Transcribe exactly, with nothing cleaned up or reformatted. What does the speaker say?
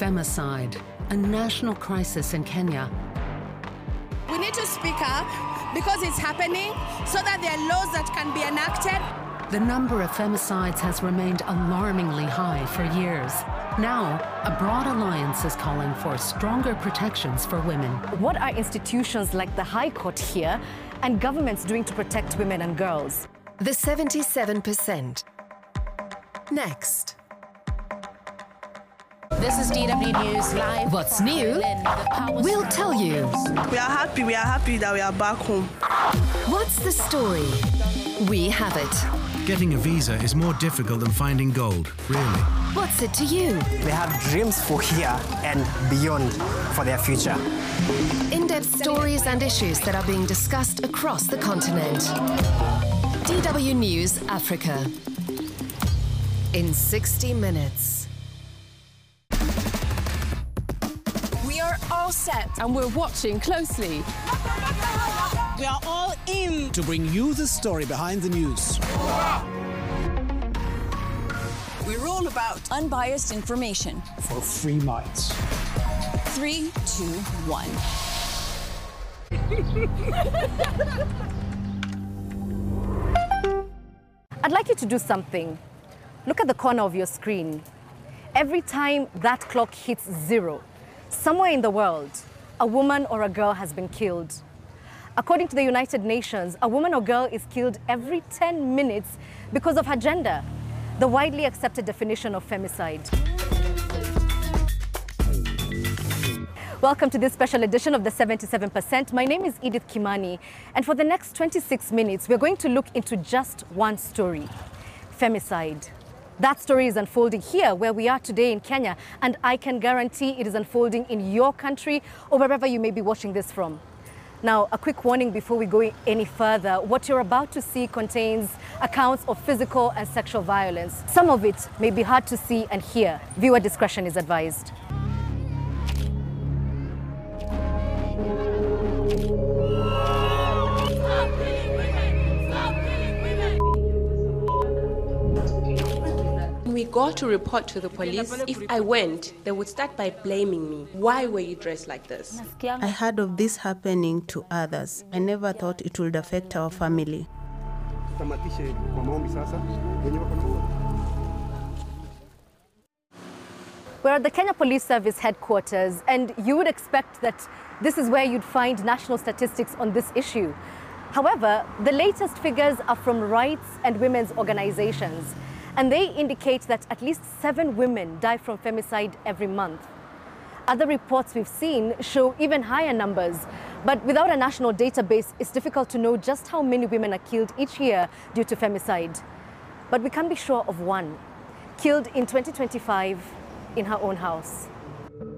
Femicide, a national crisis in Kenya. We need to speak up because it's happening so that there are laws that can be enacted. The number of femicides has remained alarmingly high for years. Now, a broad alliance is calling for stronger protections for women. What are institutions like the High Court here and governments doing to protect women and girls? The seventy-seven percent. Next. This is D W News Live. What's new? We'll tell you. We are happy, we are happy that we are back home. What's the story? We have it. Getting a visa is more difficult than finding gold, really. What's it to you? They have dreams for here and beyond for their future. In-depth stories and issues that are being discussed across the continent. D W News Africa. In sixty minutes. We are all set and we're watching closely. We are all in to bring you the story behind the news. We're all about unbiased information for free minds. Three, two, one. I'd like you to do something. Look at the corner of your screen. Every time that clock hits zero, somewhere in the world, a woman or a girl has been killed. According to the United Nations, a woman or girl is killed every ten minutes because of her gender, the widely accepted definition of femicide. Welcome to this special edition of the seventy-seven percent. My name is Edith Kimani, and for the next twenty-six minutes, we're going to look into just one story, femicide. That story is unfolding here where we are today in Kenya, and I can guarantee it is unfolding in your country or wherever you may be watching this from. Now, a quick warning before we go any further. What you're about to see contains accounts of physical and sexual violence. Some of it may be hard to see and hear. Viewer discretion is advised. We got to report to the police. If I went, they would start by blaming me. Why were you dressed like this? I heard of this happening to others. I never thought it would affect our family. We're at the Kenya Police Service headquarters, and you would expect that this is where you'd find national statistics on this issue. However, the latest figures are from rights and women's organizations, and they indicate that at least seven women die from femicide every month. Other reports we've seen show even higher numbers, but without a national database, it's difficult to know just how many women are killed each year due to femicide. But we can be sure of one, killed in twenty twenty-five in her own house.